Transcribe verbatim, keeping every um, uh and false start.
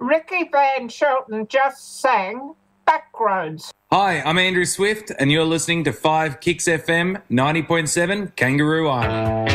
Ricky Van Shelton just sang Backroads. Hi, I'm Andrew Swift, and you're listening to five Kicks F M ninety point seven Kangaroo Island.